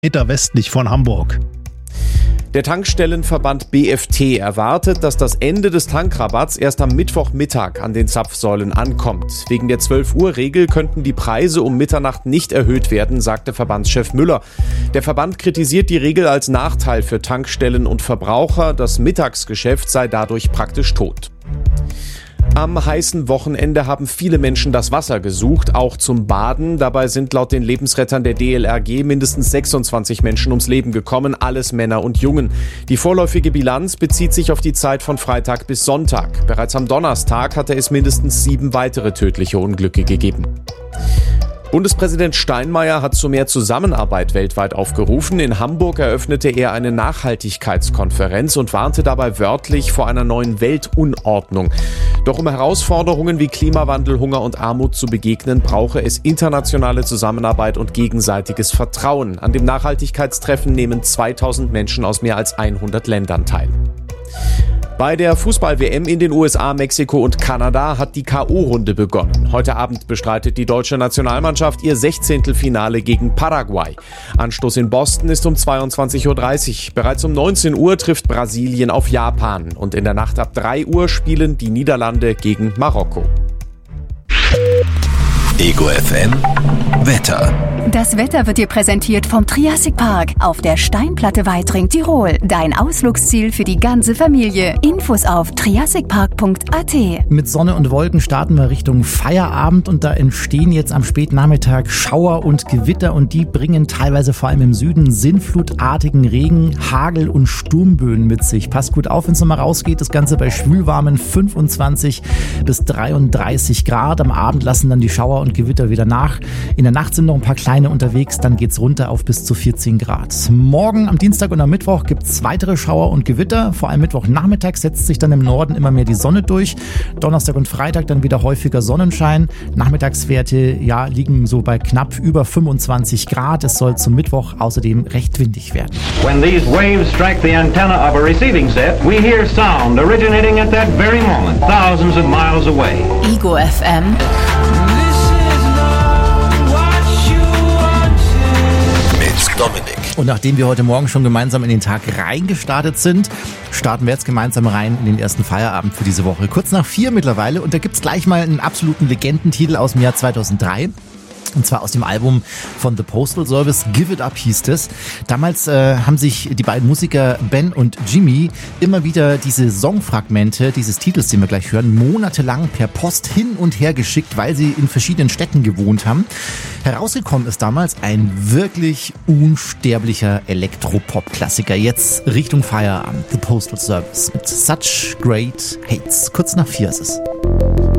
Meter westlich von Hamburg. Der Tankstellenverband BFT erwartet, dass das Ende des Tankrabatts erst am Mittwochmittag an den Zapfsäulen ankommt. Wegen der 12-Uhr-Regel könnten die Preise um Mitternacht nicht erhöht werden, sagte Verbandschef Müller. Der Verband kritisiert die Regel als Nachteil für Tankstellen und Verbraucher. Das Mittagsgeschäft sei dadurch praktisch tot. Am heißen Wochenende haben viele Menschen das Wasser gesucht, auch zum Baden. Dabei sind laut den Lebensrettern der DLRG mindestens 26 Menschen ums Leben gekommen, alles Männer und Jungen. Die vorläufige Bilanz bezieht sich auf die Zeit von Freitag bis Sonntag. Bereits am Donnerstag hatte es mindestens 7 weitere tödliche Unglücke gegeben. Bundespräsident Steinmeier hat zu mehr Zusammenarbeit weltweit aufgerufen. In Hamburg eröffnete er eine Nachhaltigkeitskonferenz und warnte dabei wörtlich vor einer neuen Weltunordnung. Doch um Herausforderungen wie Klimawandel, Hunger und Armut zu begegnen, brauche es internationale Zusammenarbeit und gegenseitiges Vertrauen. An dem Nachhaltigkeitstreffen nehmen 2000 Menschen aus mehr als 100 Ländern teil. Bei der Fußball-WM in den USA, Mexiko und Kanada hat die K.O.-Runde begonnen. Heute Abend bestreitet die deutsche Nationalmannschaft ihr 16. Finale gegen Paraguay. Anstoß in Boston ist um 22.30 Uhr. Bereits um 19 Uhr trifft Brasilien auf Japan. Und in der Nacht ab 3 Uhr spielen die Niederlande gegen Marokko. Ego FM Wetter. Das Wetter wird dir präsentiert vom Triassic Park auf der Steinplatte Weitring, Tirol. Dein Ausflugsziel für die ganze Familie. Infos auf triassicpark.at. Mit Sonne und Wolken starten wir Richtung Feierabend und da entstehen jetzt am Spätnachmittag Schauer und Gewitter und die bringen teilweise vor allem im Süden sinnflutartigen Regen, Hagel und Sturmböen mit sich. Passt gut auf, wenn es nochmal rausgeht. Das Ganze bei schwülwarmen 25 bis 33 Grad. Am Abend lassen dann die Schauer und Gewitter wieder nach. In der Nacht sind noch ein paar kleine unterwegs, dann geht's runter auf bis zu 14 Grad. Morgen am Dienstag und am Mittwoch gibt's weitere Schauer und Gewitter. Vor allem Mittwochnachmittag setzt sich dann im Norden immer mehr die Sonne durch. Donnerstag und Freitag dann wieder häufiger Sonnenschein. Nachmittagswerte liegen so bei knapp über 25 Grad. Es soll zum Mittwoch außerdem recht windig werden. When these waves strike the antenna of a receiving set, we hear sound originating at that very moment, thousands of miles away. Ego FM. Dominik. Und nachdem wir heute Morgen schon gemeinsam in den Tag reingestartet sind, starten wir jetzt gemeinsam rein in den ersten Feierabend für diese Woche. Kurz nach 4 mittlerweile und da gibt's gleich mal einen absoluten Legendentitel aus dem Jahr 2003. Und zwar aus dem Album von The Postal Service, Give It Up hieß es. Damals haben sich die beiden Musiker Ben und Jimmy immer wieder diese Songfragmente dieses Titels, den wir gleich hören, monatelang per Post hin und her geschickt, weil sie in verschiedenen Städten gewohnt haben. Herausgekommen ist damals ein wirklich unsterblicher Elektropop-Klassiker. Jetzt Richtung Feierabend. The Postal Service mit Such Great Hates. Kurz nach 4 ist es.